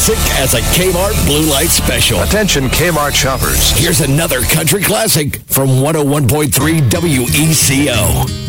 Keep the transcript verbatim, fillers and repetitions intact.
classic as a Kmart Blue Light Special. Attention Kmart shoppers. Here's another country classic from one oh one point three W E C O.